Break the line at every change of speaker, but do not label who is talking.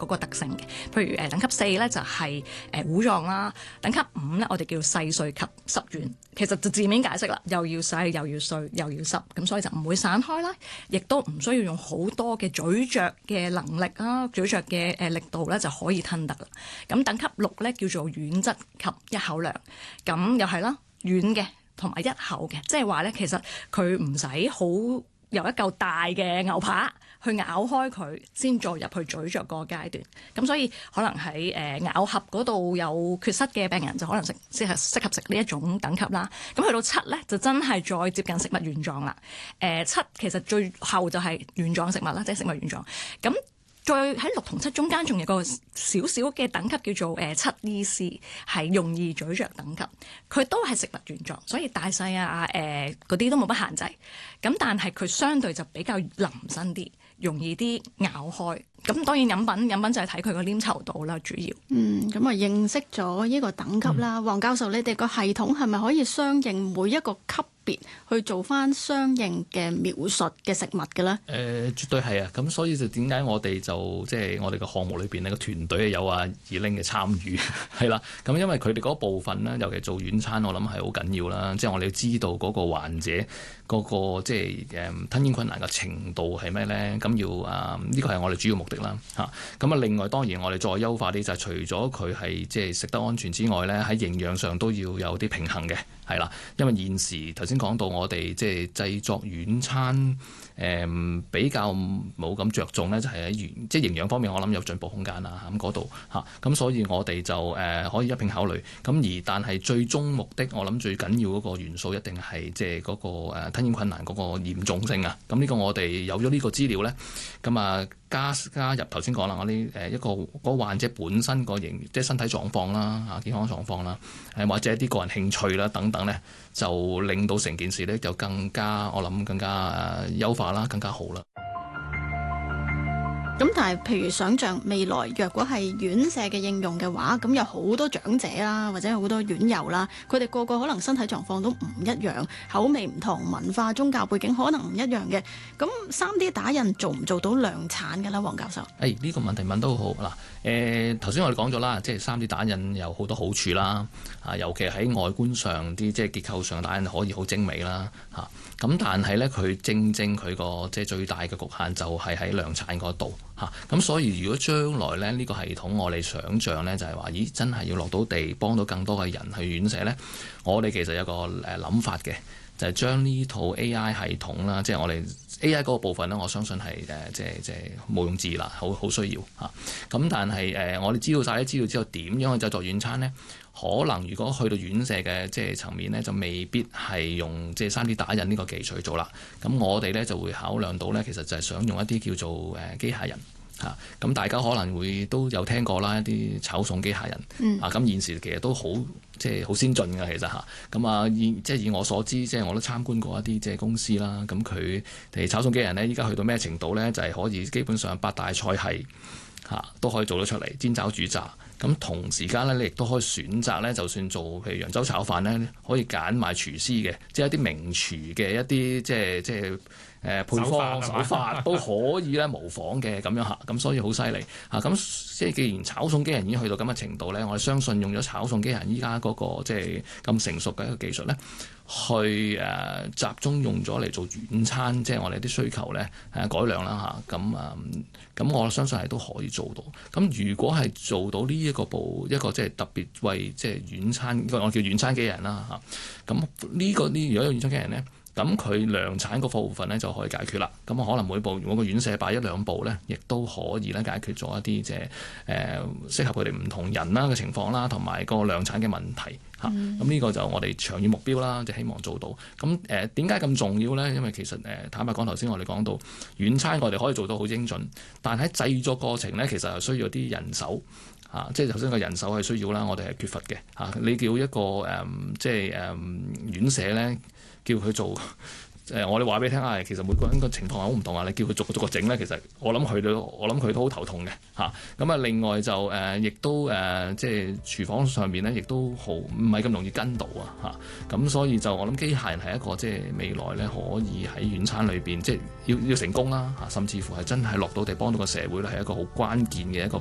嗰個特性嘅。譬如等級4咧就係糊狀啦，等級5咧我哋叫細碎及濕軟。其實就字面解釋啦，又要細又要碎又要濕，咁所以就唔會散開啦，亦都唔需要用好多嘅咀嚼嘅能力啊，咀嚼嘅力度咧就可以吞得啦。咁等級6咧叫做軟質及一口糧，咁又係啦，軟嘅同埋一口嘅，即係話咧其實佢唔使好由一嚿大嘅牛扒去咬開佢，先再入去咀嚼個階段。咁所以可能喺咬合嗰度有缺失嘅病人就可能適合食呢一種等級啦。咁去到7咧就真係再接近食物原狀啦。7其實最後就係原狀食物啦，即係食物原狀。咁再喺6同7中間仲有個少少嘅等級叫做7EC，係容易咀嚼等級，佢都係食物原狀，所以大細啊嗰啲都冇乜限制。咁但係佢相對就比較腍身啲，容易啲咬開。咁當然飲品就係睇佢個黏稠度啦，主要。咁
啊認識咗呢個等級啦，黃教授，你哋個系統係咪可以相應每一個級別去做翻相應嘅描述嘅食物嘅咧？
絕對係啊！咁所以就點解我哋就即係我哋個項目裏邊呢個團隊有阿二玲嘅參與係啦。咁因為佢哋嗰部分呢，尤其做軟餐，我諗係好緊要啦。即係我哋要知道嗰個患者嗰個即係吞嚥困難嘅程度係咩咧？咁要呢個係我哋主要目的啦嚇。咁另外當然我哋再優化啲就係除咗佢係即係食得安全之外咧，喺營養上都要有啲平衡嘅。係啦，因為現時頭先講到我哋即係製作軟餐，比較冇咁着重咧，就係喺即係營養方面，我諗有進步空間啦。咁嗰度嚇，咁所以我哋就可以一併考慮。咁但係最終目的，我諗最緊要嗰個元素一定係即係嗰個吞嚥困難嗰個嚴重性啊。咁呢個我哋有咗呢個資料咧，咁加入頭先講啦，我哋一個嗰患者本身個即係身體狀況啦，嚇健康狀況啦，或者一啲個人興趣啦等等咧，就令到成件事咧就更加我諗更加優化啦，更加好啦。
咁但係譬如想像未來若果係院舍嘅應用嘅話，咁有好多長者啦，或者好多院友啦，佢哋個個可能身體狀況都唔一樣，口味唔同，文化宗教背景可能唔一樣嘅。咁 3D 打印做唔做到量產㗎啦，黃教授？
呢個問題問得好好嗱。頭先我哋講咗啦，即係 3D 打印有好多好處啦。尤其喺外觀上啲即係結構上打印可以好精美啦。咁但係咧，佢正佢個即係最大嘅局限就係喺量產嗰度。咁所以如果將來咧呢個系統我哋想像咧就係話，咦真係要落到地幫到更多嘅人去院舍咧，我哋其實有個諗法嘅，就係將呢套 AI 系統啦，即係我哋 AI 嗰個部分咧，我相信係即係毋庸置疑啦，好需要嚇。咁但係我哋知道晒啲資料之後，點樣去製作軟餐咧？可能如果去到院舍嘅即係層面咧，就未必係用即係 3D 打印呢個技術去做啦。咁我哋咧就會考量到咧，其實就係想用一啲叫做機械人嚇。咁大家可能會都有聽過啦，一啲炒餸機械人咁現時其實都好即係好先進㗎，其實嚇。咁即係以我所知，即係我都參觀過一啲即係公司啦。咁佢哋炒餸機械人咧，依家去到咩程度咧？就係可以基本上8大菜系都可以做得出嚟，煎炒煮炸。咁同時間咧，你亦都可以選擇咧，就算做譬如揚州炒飯咧，可以揀埋廚師嘅，即係一啲名廚嘅一啲即係配方手法都可以咧模仿嘅咁樣嚇，咁所以好犀利嚇。咁即係既然炒餸機人已經去到咁嘅程度咧，我哋相信用咗炒餸機人依家嗰個即係咁成熟嘅一個技術咧，去集中用咗嚟做軟餐，即係我哋啲需求咧改良啦嚇。咁我相信係都可以做到。咁如果係做到呢一個即係特別為即係軟餐，我叫軟餐機人啦嚇。咁如果有軟餐機人咧，咁佢量產個部分咧就可以解決啦。咁可能每個院舍擺1-2部咧，亦都可以咧解決咗一啲即係適合佢哋唔同人啦嘅情況啦，同埋個量產嘅問題嚇。咁呢個就我哋長遠目標啦，就希望做到。咁點解咁重要咧？因為其實坦白講，頭先我哋講到軟餐，我哋可以做到好精準，但喺製作過程咧，其實係需要啲人手。即係頭先個人手係需要啦，我哋係缺乏嘅嚇。你叫一個即係院舍咧，叫佢做我哋話俾你聽下，其實每個人個情況係好唔同啊。你叫佢逐個整咧，其實我諗佢都好頭痛嘅嚇。咁另外就亦都即係廚房上面咧，亦都唔係咁容易跟到啊嚇。咁所以就我諗機械人係一個即係未來咧可以喺軟餐裏邊即係要成功啦嚇，甚至乎係真係落到地幫到個社會咧，係一個好關鍵嘅一個